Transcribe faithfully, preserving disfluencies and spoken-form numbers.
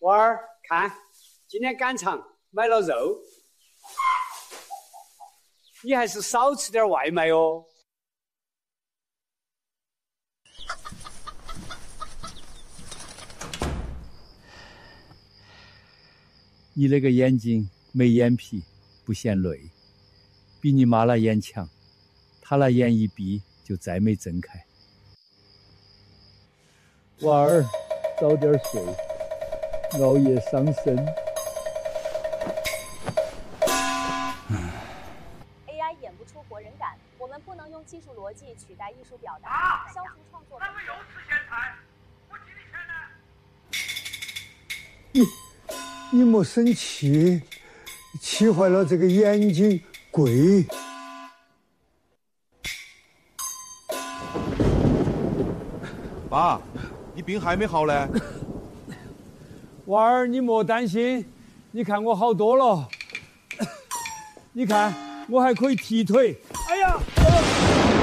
娃儿，看，今天赶场买了肉，你还是少吃点外卖哦。 你那个眼睛没眼皮，不嫌累，比你妈那眼强，她那眼一闭就再没睁开。娃儿，早点睡，熬夜伤身。 A I 演不出活人感，我们不能用技术逻辑取代艺术表达，啊、消除创作。那个又吃咸菜，我几里钱呢？你你莫生气，气坏了这个眼睛贵。 爸，你病还没好呢。 娃儿，你莫担心，你看我好多了。你看，我还可以踢腿。哎呀！哎呀